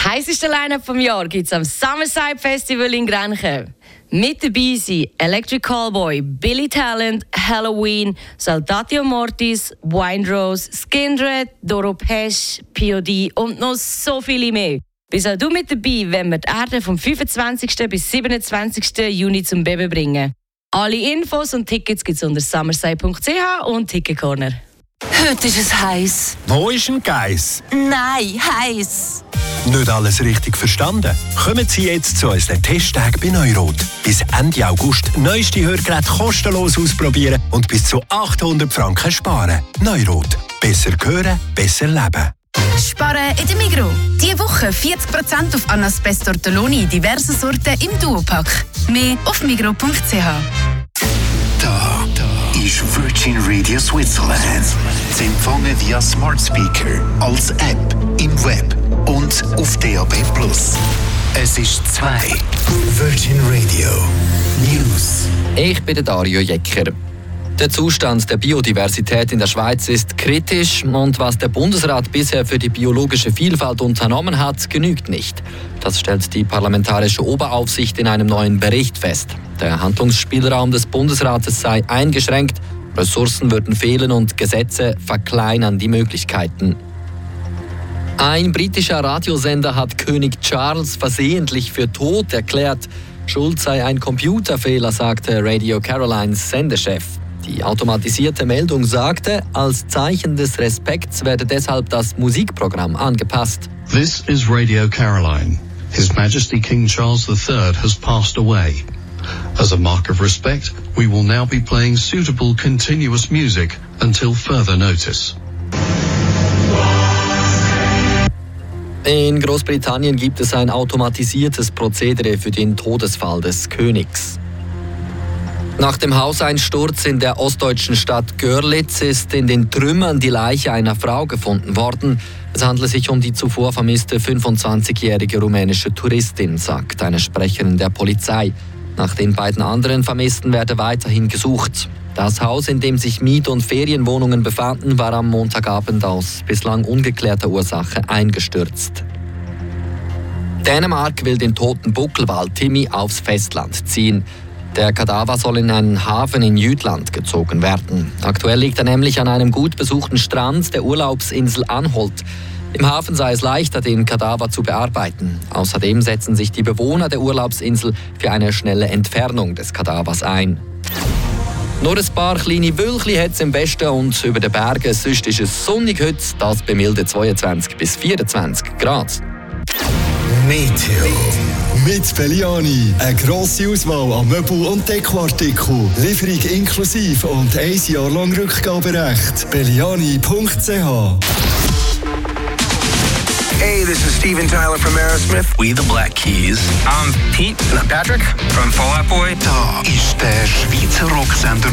heisseste Line-Up vom Jahr gibt es am Summerside Festival in Grenchen. Mit dabei sind Electric Callboy, Billy Talent, Halloween, Saltatio Mortis, Windrose, Skindred, Doro Pesch, POD und noch so viele mehr. Bist auch du mit dabei, wenn wir die Erde vom 25. bis 27. Juni zum Beben bringen. Alle Infos und Tickets gibt es unter summerside.ch und Ticketcorner. Heute ist es heiß. Wo ist ein Geiss? Nein, heiß. Nicht alles richtig verstanden? Kommen Sie jetzt zu unseren Testtagen bei Neurot. Bis Ende August neueste Hörgeräte kostenlos ausprobieren und bis zu 800 Franken sparen. Neurot. Besser hören, besser leben. Sparen in der Migros. Diese Woche 40% auf Anaspeis Tortelloni in diversen Sorten im Duopack. Mehr auf migros.ch. Da ist Virgin Radio Switzerland. Zu empfangen via Smart Speaker, als App, im Web und auf DAB+. Es ist 2. Virgin Radio News. Ich bin Dario Jecker. Der Zustand der Biodiversität in der Schweiz ist kritisch und was der Bundesrat bisher für die biologische Vielfalt unternommen hat, genügt nicht. Das stellt die Parlamentarische Oberaufsicht in einem neuen Bericht fest. Der Handlungsspielraum des Bundesrates sei eingeschränkt, Ressourcen würden fehlen und Gesetze verkleinern die Möglichkeiten. Ein britischer Radiosender hat König Charles versehentlich für tot erklärt. Schuld sei ein Computerfehler, sagte Radio Carolines Sendechef. Die automatisierte Meldung sagte, als Zeichen des Respekts werde deshalb das Musikprogramm angepasst. This is Radio Caroline. His Majesty King Charles III has passed away. As a mark of respect, we will now be playing suitable continuous music until further notice. In Großbritannien gibt es ein automatisiertes Prozedere für den Todesfall des Königs. Nach dem Hauseinsturz in der ostdeutschen Stadt Görlitz ist in den Trümmern die Leiche einer Frau gefunden worden. Es handelt sich um die zuvor vermisste 25-jährige rumänische Touristin, sagt eine Sprecherin der Polizei. Nach den beiden anderen Vermissten werde weiterhin gesucht. Das Haus, in dem sich Miet- und Ferienwohnungen befanden, war am Montagabend aus bislang ungeklärter Ursache eingestürzt. Dänemark will den toten Buckelwal Timmy aufs Festland ziehen. Der Kadaver soll in einen Hafen in Jütland gezogen werden. Aktuell liegt er nämlich an einem gut besuchten Strand der Urlaubsinsel Anholt. Im Hafen sei es leichter, den Kadaver zu bearbeiten. Außerdem setzen sich die Bewohner der Urlaubsinsel für eine schnelle Entfernung des Kadavers ein. Nur ein paar kleine Wölkchen hat es im Westen und über den Bergen. Sonst ist es sonnig heute, das bei milden 22 bis 24 Grad. Meteo. Mit Belliani. Eine grosse Auswahl an Möbel- und Dekoartikeln. Lieferung inklusive und 1 Jahr lang Rückgaberecht. Belliani.ch. Hey, this is Steven Tyler from Aerosmith. We the Black Keys. I'm Pete. And I'm Patrick from Fall Out Boy. Da ist der Schweizer Rocksender